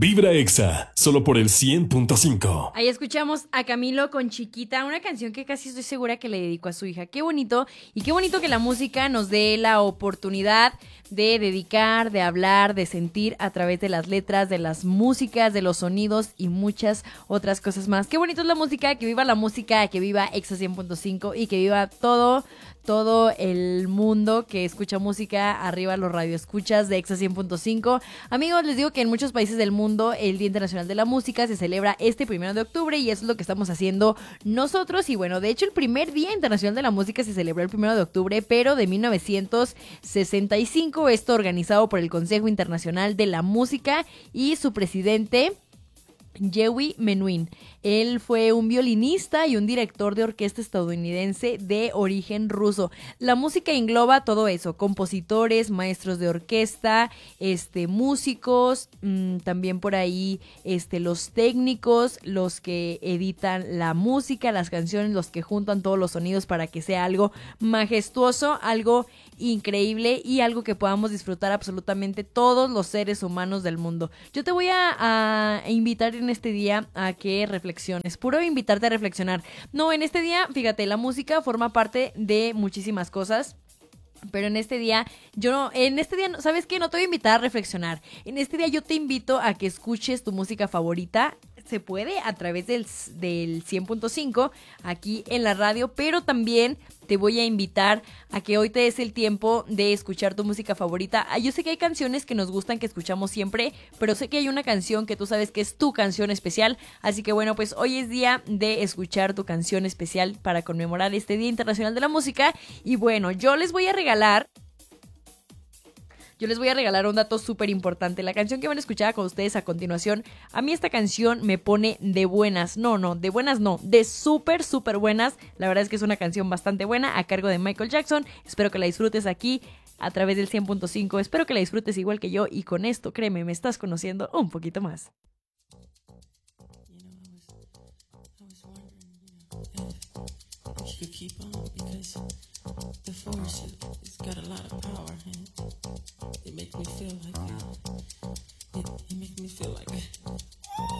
Vibra Exa, solo por el 100.5. Ahí escuchamos a Camilo con Chiquita, una canción que casi estoy segura que le dedicó a su hija. Qué bonito, y qué bonito que la música nos dé la oportunidad de dedicar, de hablar, de sentir a través de las letras, de las músicas, de los sonidos y muchas otras cosas más. Qué bonito es la música, que viva la música, que viva Exa 100.5 y que viva todo el mundo que escucha música, arriba los radioescuchas de Exa 100.5. Amigos, les digo que en muchos países del mundo el Día Internacional de la Música se celebra este 1 de octubre y eso es lo que estamos haciendo nosotros. Y bueno, de hecho el primer Día Internacional de la Música se celebró el 1 de octubre, pero de 1965, esto organizado por el Consejo Internacional de la Música y su presidente Yehudi Menuhin. Él fue un violinista y un director de orquesta estadounidense de origen ruso. La música engloba todo eso: compositores, maestros de orquesta, músicos, también por ahí los técnicos, los que editan la música, las canciones, los que juntan todos los sonidos para que sea algo majestuoso, algo increíble y algo que podamos disfrutar absolutamente todos los seres humanos del mundo. Yo te voy a invitar en este día a que reflexiones, puro invitarte a reflexionar. No, en este día, fíjate, la música forma parte de muchísimas cosas. Pero en este día, ¿sabes qué? No te voy a invitar a reflexionar. En este día yo te invito a que escuches tu música favorita. Se puede a través del 100.5 aquí en la radio, pero también te voy a invitar a que hoy te des el tiempo de escuchar tu música favorita. Yo sé que hay canciones que nos gustan, que escuchamos siempre, pero sé que hay una canción que tú sabes que es tu canción especial. Así que bueno, pues hoy es día de escuchar tu canción especial para conmemorar este Día Internacional de la Música. Y bueno, yo les voy a regalar un dato súper importante. La canción que van a escuchar con ustedes a continuación, a mí esta canción me pone de buenas. De buenas no, de súper, súper buenas. La verdad es que es una canción bastante buena a cargo de Michael Jackson. Espero que la disfrutes aquí a través del 100.5. Espero que la disfrutes igual que yo y con esto, créeme, me estás conociendo un poquito más. Keep on because the force